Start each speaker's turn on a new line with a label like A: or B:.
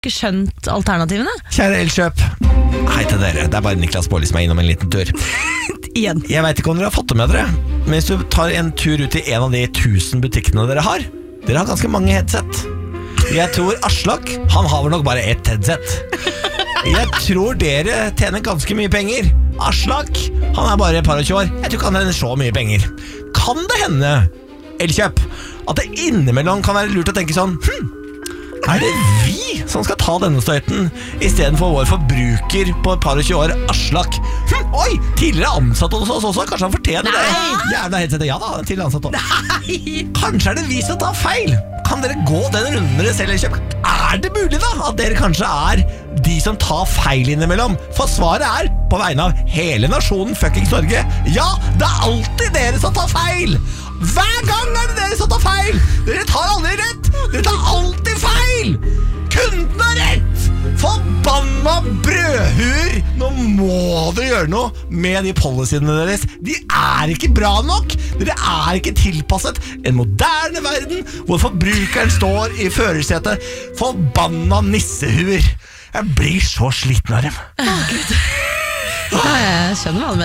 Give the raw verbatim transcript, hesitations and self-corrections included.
A: Ikke skjønt alternativene.
B: Kjære Elkjøp. Hei til dere, det er bare Niklas Baarli som er innom en liten tur.
A: Igjen.
B: Jeg vet ikke om dere har fått det med dere, men hvis du tar en tur ut i en av de tusen butikkene dere har, dere har ganske mange headset. Jeg tror Aslak, han har vel nok bare ett headset. Jeg tror dere tjener ganske mye penger. Aslak, han er bare et par og tjue år. Jeg tror ikke han tjener så mye penger. Kan det hende, Elkjøp, at det innimellom kan være lurt å tenke sånn, hm, er det vi som skal ta denne støyten i stedet for vår forbruker på et par og tjue år, Aslak? Hm, oi, tidligere ansatt hos oss også, kanskje han fortjener
A: Nei.
B: det. Jævla headsetet, ja da, tidligere ansatt også.
A: Nei.
B: Kanskje er det vi som tar feil. Kan dere gå den runden dere selv, Elkjøp? Er det mulig da, at dere kanskje er de som tar feil innimellom? For svaret er, på vegne av hele nasjonen fuckings Norge, ja, det er alltid dere som tar feil. Hver gang er det dere som tar feil. Dere tar aldri rett. Dere tar alltid feil. Kunden har rett. Forbanna brødhuer. Nå må dere gjøre noe med de policyene deres. De er ikke bra nok. Dere er ikke tilpasset en moderne verden hvor forbrukeren står i førersetet. Forbanna nissehuer. Jeg blir så sliten av dem.
A: Ja, jeg skjønner hva du mener.